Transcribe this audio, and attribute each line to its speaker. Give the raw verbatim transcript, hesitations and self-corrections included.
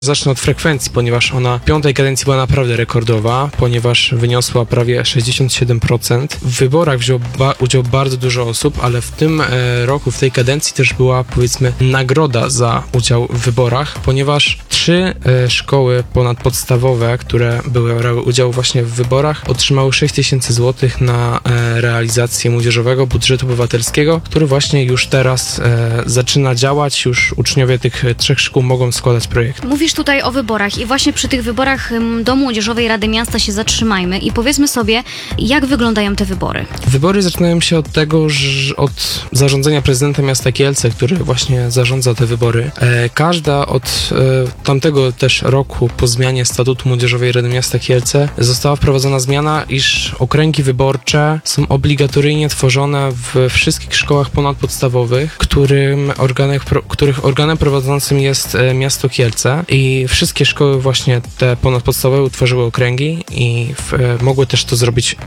Speaker 1: Zacznę od frekwencji, ponieważ ona w piątej kadencji była naprawdę rekordowa, ponieważ wyniosła prawie sześćdziesiąt siedem procent. W wyborach wziął ba- udział bardzo dużo osób, ale w tym e, roku, w tej kadencji też była, powiedzmy, nagroda za udział w wyborach, ponieważ trzy e, szkoły ponadpodstawowe, które były, brały udział właśnie w wyborach, otrzymały sześć tysięcy złotych na e, realizację młodzieżowego budżetu obywatelskiego, który właśnie już teraz e, zaczyna działać. Już uczniowie tych e, trzech szkół mogą składać projekty.
Speaker 2: Mówisz tutaj o wyborach i właśnie przy tych wyborach ym, do Młodzieżowej Rady Miasta się zatrzymajmy i powiedzmy sobie, jak wyglądają te wybory.
Speaker 1: Wybory zaczynają się od tego, że od zarządzenia prezydenta miasta Kielce, który właśnie zarządza te wybory. E, każda od e, tamtego też roku po zmianie statutu Młodzieżowej Rady Miasta Kielce została wprowadzona zmiana, iż okręgi wyborcze są obligatoryjnie tworzone w wszystkich szkołach ponadpodstawowych, którym organem, których organem prowadzącym jest e, miasto Kielce. I wszystkie szkoły właśnie te ponadpodstawowe utworzyły okręgi i w, e, mogły też to zrobić